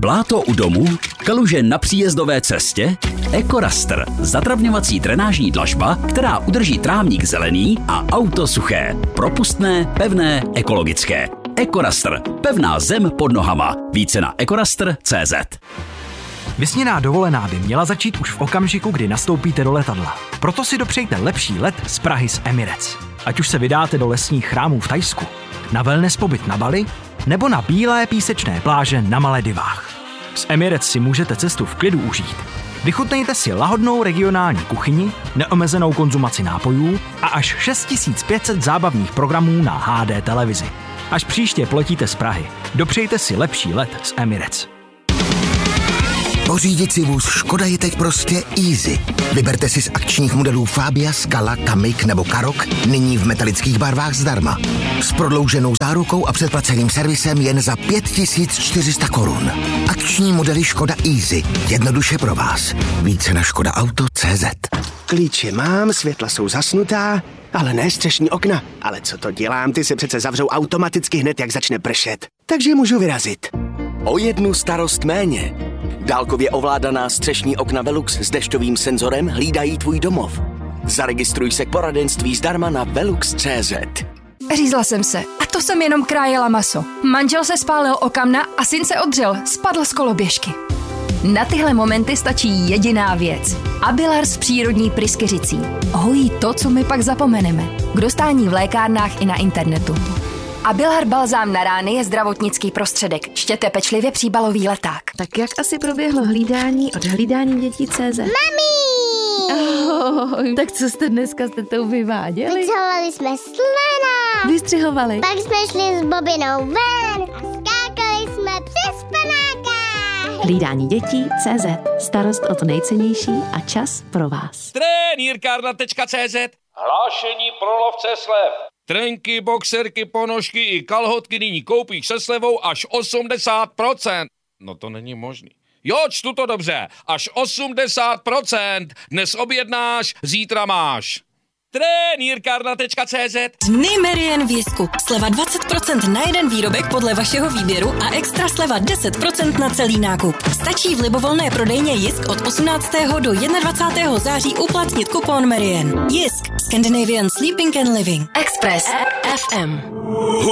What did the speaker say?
Bláto u domu, kaluže na příjezdové cestě, EcoRaster, zatravňovací drenážní dlažba, která udrží trávník zelený a auto suché. Propustné, pevné, ekologické. EcoRaster, pevná zem pod nohama. Více na ecoraster.cz. Vysněná dovolená by měla začít už v okamžiku, kdy nastoupíte do letadla. Proto si dopřejte lepší let z Prahy s Emirates. Ať už se vydáte do lesních chrámů v Thajsku, na wellness pobyt na Bali, nebo na bílé písečné pláže na Maledivách. S Emirates si můžete cestu v klidu užít. Vychutnejte si lahodnou regionální kuchyni, neomezenou konzumaci nápojů a až 6500 zábavních programů na HD televizi. Až příště poletíte z Prahy, dopřejte si lepší let s Emirates. Pořídit si vůz Škoda je teď prostě easy. Vyberte si z akčních modelů Fabia, Scala, Kamiq nebo Karoq, nyní v metalických barvách zdarma. S prodlouženou zárukou a předplaceným servisem jen za 5400 korun. Akční modely Škoda Easy. Jednoduše pro vás. Více na škodaauto.cz. Klíče mám, světla jsou zasnutá, ale ne střešní okna. Ale co to dělám, ty se přece zavřou automaticky hned, jak začne pršet. Takže můžu vyrazit. O jednu starost méně. Dálkově ovládaná střešní okna Velux s dešťovým senzorem hlídají tvůj domov. Zaregistruj se k poradenství zdarma na velux.cz. Řízla jsem se a to jsem jenom krájela maso. Manžel se spálil o kamna a syn se odřel, spadl z koloběžky. Na tyhle momenty stačí jediná věc. Abilars přírodní pryskyřicí. Hojí to, co my pak zapomeneme. K dostání v lékárnách i na internetu. Abilar balzám na rány je zdravotnický prostředek. Čtěte pečlivě příbalový leták. Tak jak asi proběhlo hlídání od hlídání dětí.cz? Mami! Oh, tak co jste dneska s tetou vyváděli? Vychovali jsme slona. Vystřihovali. Pak jsme šli s Bobinou ven a skákali jsme přes panáka. Hlídání dětí.cz. Starost o to nejcennější a čas pro vás. Trenýrkárna.cz. Hlášení pro lovce slev. Trenky, boxerky, ponožky i kalhotky nyní koupíš se slevou až 80%. No to není možný. Jo, čtu to dobře. Až 80%. Dnes objednáš, zítra máš. Trenýrkárna.cz. Dny Merian v Jisku. Sleva 20% na jeden výrobek podle vašeho výběru a extra sleva 10% na celý nákup. Stačí v libovolné prodejně Jisk od 18. do 21. září uplatnit kupon Merian. Jisk. Scandinavian Sleeping and Living. Express FM.